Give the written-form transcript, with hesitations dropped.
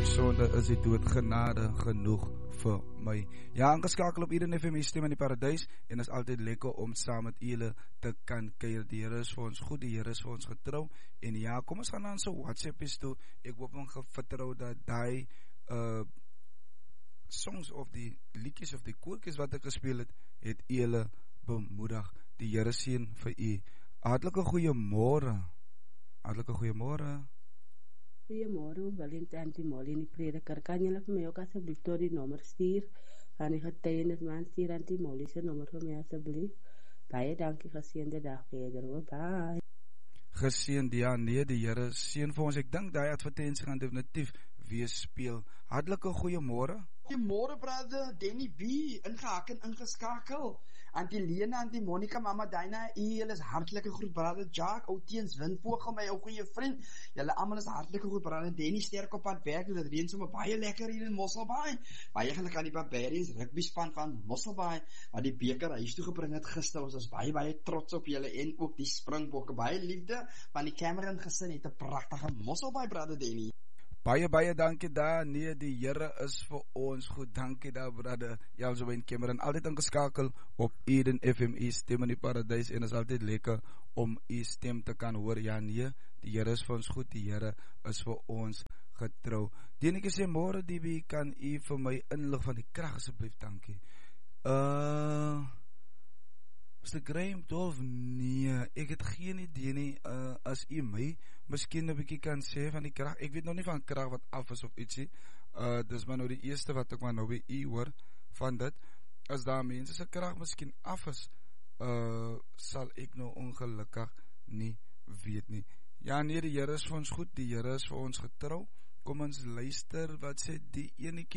sonde is die dood, genade genoeg vir my. Ja, ingeskakel op Eden FM, stem in die paradys, en is altyd lekker om saam met julle te kan kuier. Die Here is vir ons goed, die Here is vir ons getrou, en ja, kom ons gaan aan so WhatsApp is toe. Ek hoop en vertrou dat die songs of die liedjies of die koortjies wat ek gespeel het julle bemoedig. Die Here seën vir u. Hartlike goeiemôre. Hartlike goeiemôre. Goeiemôre, Valentijn die Molly in die prediker. Kan julle vir my ook asseblief door die nommer stuur? Van die getuienisman stuur aan die Molly se nommer vir my asseblief. Baie dankie, geseënde dag verder. Bye. Geseënd, ja, nee, die Here seën vir ons. Ek dink daai advertensie gaan definitief weer speel. Hartlike goeiemôre. Goeiemôre brother, Danny B, ingehak en ingeskakel. Antie Lena, Antie Monica, Mama Dina, julle is hartlike groet brother Jack, ou teens Windvogel, my ou goeie vriend. Julle almal is hartlike groet brother Danny, sterk op pad werk, dit reën sommer baie lekker hier in Mosselbaai. Baie geluk aan die Barbarians rugby span van Mosselbaai wat die beker huis toe gebring het gister. Ons is baie trots op julle en ook die Springbokke. Baie liefde van die Cameron gesin het 'n pragtige Mosselbaai brother Danny. Baie dankie daar. Nee, die Here is vir ons goed. Dankie daar, brother Jalswyn Cameron. Altyd ingeskakel op Eden FM, stem in die paradys, en is altyd lekker om u stem te kan hoor. Ja, nee, die Here is vir ons goed, die Here is vir ons getrou. Dienetjie sê môre, DB, kan u vir my inlig van die krag asseblief, dankie. Mr. Graham 12, nee, ek het geen idee nie, as u my miskien 'n bietjie kan sê van die krag. Ek weet nog nie van krag wat af is of ietsie. Dis maar nou die eerste wat ek maar nou by u hoor van dit. As daar mense se krag miskien af is, sal ek nou ongelukkig nie weet nie. Ja, nee, die Here is vir ons goed, die Here is vir ons getrou. Kom ons luister, wat sê die enetjie?